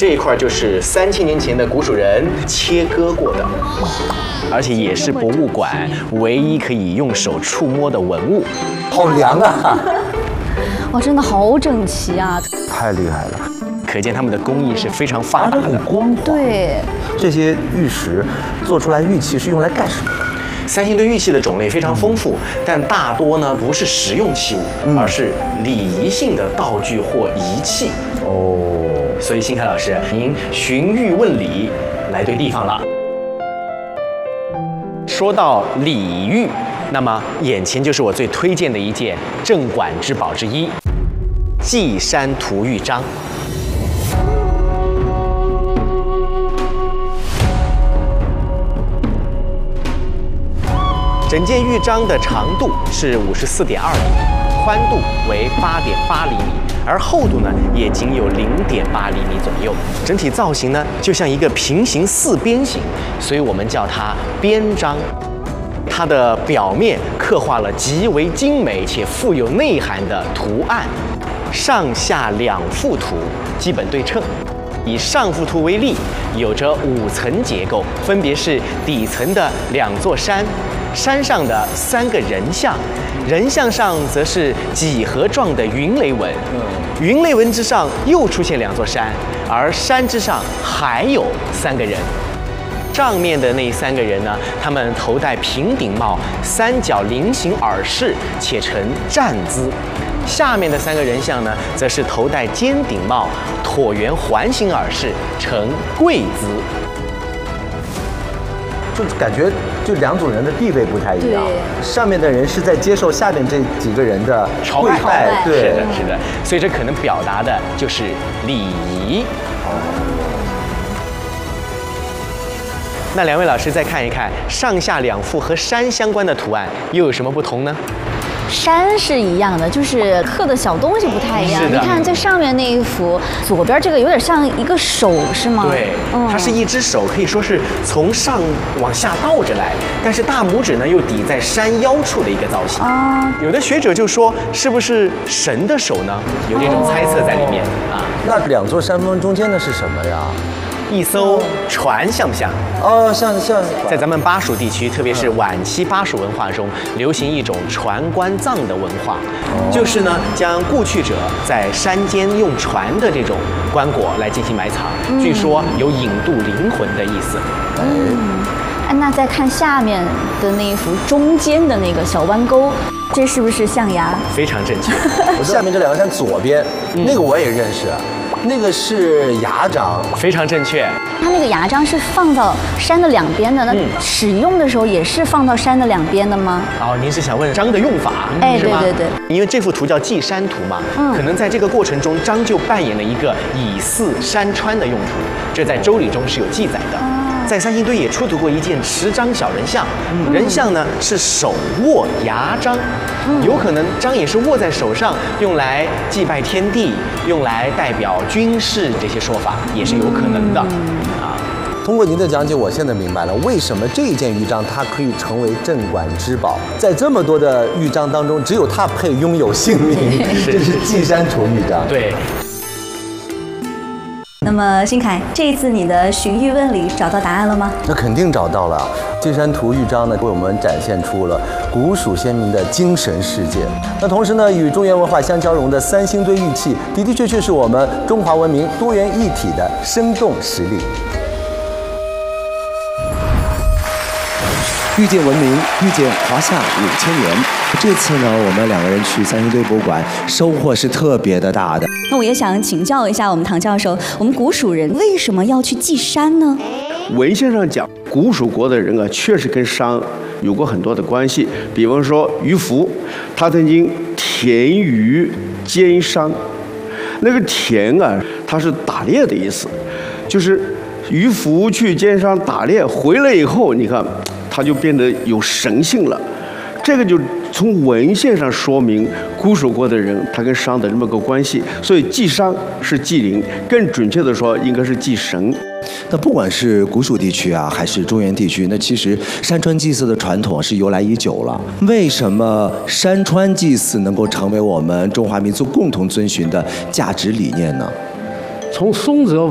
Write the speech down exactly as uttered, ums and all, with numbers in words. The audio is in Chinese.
这一块就是三千年前的古蜀人切割过的，而且也是博物馆唯一可以用手触摸的文物。 好凉啊！ 哇，真的好整齐啊！ 太厉害了， 可见他们的工艺是非常发达的， 很光滑。 对， 这些玉石做出来玉器是用来干什么的？ 三星堆玉器的种类非常丰富，但大多呢不是实用器物， 嗯、 而是礼仪性的道具或仪器。 哦， 所以新凯老师，您寻玉问礼来对地方了。说到礼玉，那么眼前就是我最推荐的一件镇馆之宝之一——稷山图玉章。整件玉章的长度是五十四点二米，宽度为八点八厘米，而厚度呢也仅有零点八厘米左右。整体造型呢就像一个平行四边形，所以我们叫它边章。它的表面刻画了极为精美且富有内涵的图案，上下两幅图基本对称。以上幅图为例，有着五层结构，分别是底层的两座山。山上的三个人像，人像上则是几何状的云雷纹，云雷纹之上又出现两座山，而山之上还有三个人。上面的那三个人呢，他们头戴平顶帽，三角菱形耳饰，且呈站姿；下面的三个人像呢，则是头戴尖顶帽，椭圆环形耳饰，呈跪姿。 就感觉就两种人的地位不太一样，上面的人是在接受下面这几个人的跪拜，对， 是的，是的，所以这可能表达的就是礼仪。那两位老师再看一看上下两幅和山相关的图案，又有什么不同呢？ 山是一样的，就是刻的小东西不太一样。你看最上面那一幅，左边这个有点像一个手，是吗？ 对，嗯、它是一只手，可以说是从上往下倒着来，但是大拇指呢又抵在山腰处的一个造型。啊，有的学者就说，是不是神的手呢？有这种猜测在里面、哦、啊。 那两座山峰中间的是什么呀？ 一艘船，像不像？ 哦，像像。 在咱们巴蜀地区，特别是晚期巴蜀文化中，流行一种船棺葬的文化，哦、就是呢，将故去者在山间用船的这种棺椁来进行埋藏，嗯、据说有引渡灵魂的意思。 嗯，那再看下面的那一幅中间的那个小弯钩，这是不是象牙？ 非常正确。 下面这两个山左边、嗯、那个我也认识。那个是牙章， 非常正确。 它那个牙章是放到山的两边的，那使用的时候也是放到山的两边的吗？ 哦，您是想问章的用法， 哎， 是吗？ 对对对。 因为这幅图叫稷山图嘛，嗯，可能在这个过程中，章就扮演了一个以祀山川的用途，这在《周礼》中是有记载的。在三星堆也出土过一件持章小人像，嗯、人像呢是手握牙章，嗯、有可能章也是握在手上，用来祭拜天地，用来代表军事，这些说法也是有可能的。嗯、啊， 通过您的讲解，我现在明白了为什么这一件玉章它可以成为镇馆之宝，在这么多的玉章当中，只有它配拥有姓名，这是稷山图玉章。 对。 那么新凯，这一次你的寻玉问礼找到答案了吗？ 那肯定找到了。稷山图玉章呢，为我们展现出了古蜀先民的精神世界。那同时呢，与中原文化相交融的三星堆玉器，的的确确是我们中华文明多元一体的生动实例。 遇见文明，遇见华夏五千年。这次呢，我们两个人去三星堆博物馆，收获是特别的大的。 那我也想请教一下我们唐教授，我们古蜀人为什么要去祭山呢？ 文献上讲，古蜀国的人啊，确实跟山有过很多的关系。比方说渔夫，他曾经田渔兼商，那个田啊，它是打猎的意思，就是渔夫去兼商打猎回来以后，你看。他就变得有神性了，这个就从文献上说明古蜀国的人他跟商的这么个关系，所以祭商是祭灵，更准确的说应该是祭神。 那不管是古蜀地区啊，还是中原地区，那其实山川祭祀的传统是由来已久了。为什么山川祭祀能够成为我们中华民族共同遵循的价值理念呢？ 从松泽